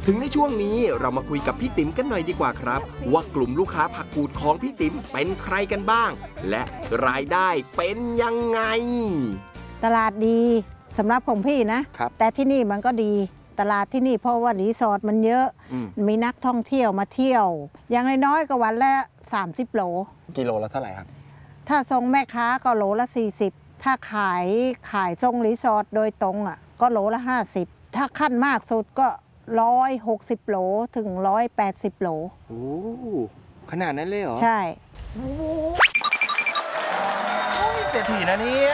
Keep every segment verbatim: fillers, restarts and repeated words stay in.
ถึงในช่วงนี้เรามาคุยกับพี่ติ๋มกันหน่อยดีกว่าครับว่ากลุ่มลูกค้าผักกูดของพี่ติ๋มเป็นใครกันบ้างและรายได้เป็นยังไงตลาดดีสำหรับของพี่นะแต่ที่นี่มันก็ดีตลาดที่นี่เพราะว่ารีสอร์ทมันเยอะมีนักท่องเที่ยวมาเที่ยวอย่างน้อยๆก็วันละสามสิบโลกิโลละเท่าไหร่ครับถ้าทรงแม่ค้าก็โลละสี่สิบถ้าขายขายทรงรีสอร์ทโดยตรงอ่ะก็โลละห้าสิบถ้าขั้นมากสุดก็ร้อยหกสิบโลถึงร้อยแปดสิบโลโอ้ขนาดนั้นเลยเหรอใช่เศรษฐีนะเนี่ย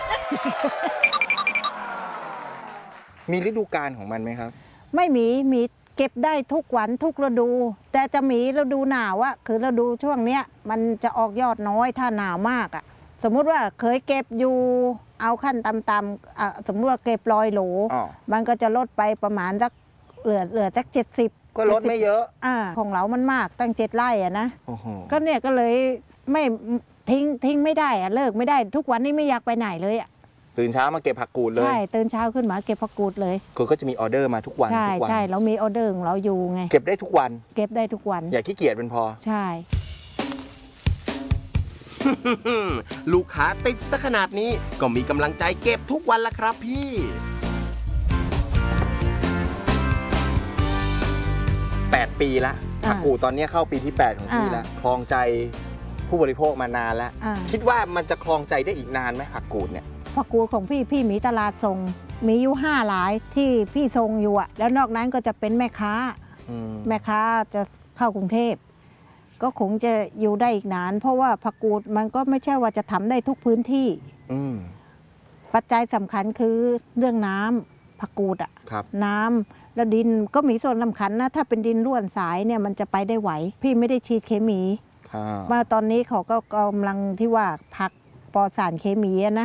มีฤดูกาลของมันไหมครับไม่มีมีเก็บได้ทุกวันทุกฤดูแต่จะมีฤดูหนาวอะคือฤดูช่วงเนี้ยมันจะออกยอดน้อยถ้าหนาวมากอะสมมุติว่าเคยเก็บอยู่เอาขั้นต่ำๆสมมติว่าเก็บร้อยโหลมันก็จะลดไปประมาณสักเหลือเหลือสักเจ็ดสิบก็ลดไม่เยอะอ่าของเรามันมากตั้งเจ็ดไร่อะนะก็เนี่ยก็เลยไม่ทิ้งทิ้งไม่ได้อะเลิกไม่ได้ทุกวันนี้ไม่อยากไปไหนเลยอะตื่นเช้ามาเก็บผักกูดเลยใช่ตื่นเช้าขึ้นมาเก็บผักกูดเลยคือก็จะมีออเดอร์มาทุกวันใช่ใช่เรามีออเดอร์ของเราอยู่ไงเก็บได้ทุกวันเก็บได้ทุกวันอย่าขี้เกียจเป็นพอใช่ลูกค้าติดซะขนาดนี้ก็มีกำลังใจเก็บทุกวันละครับพี่แปดปีละผักกูดตอนนี้เข้าปีที่แปดของพี่แล้วครองใจผู้บริโภคมานานแล้วคิดว่ามันจะครองใจได้อีกนานไหมผักกูดเนี่ยผักกูดของพี่พี่มีตลาดส่งมีอยู่ห้าหลายที่พี่ส่งอยู่อะแล้วนอกนั้นก็จะเป็นแม่ค้าแม่ค้าจะเข้ากรุงเทพก็คงจะอยู่ได้อีกนานเพราะว่าผักกูดมันก็ไม่ใช่ว่าจะทำได้ทุกพื้นที่ปัจจัยสำคัญคือเรื่องน้ำผักกูดอะน้ำแล้วดินก็มีส่วนสำคัญนะถ้าเป็นดินร่วนสายเนี่ยมันจะไปได้ไหวพี่ไม่ได้ฉีดเคมีมาตอนนี้เขาก็กำลังที่ว่าผักปลอดสารเคมีนะ